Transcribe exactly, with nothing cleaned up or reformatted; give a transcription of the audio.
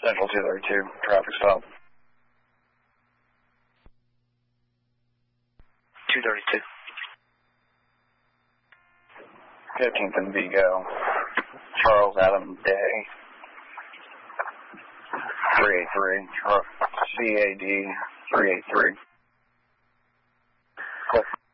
Central two thirty-two, traffic stop. two thirty-two. fifteenth and Vigo. Charles Adam Day. three eighty-three. C A D three eighty-three. Cool.